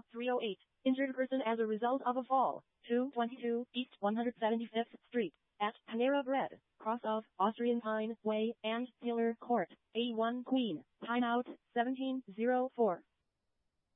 308. Injured person as a result of a fall. 222 East 175th Street. At Panera Bread, cross of Austrian Pine Way and Taylor Court. A1 Queen. Timeout 1704.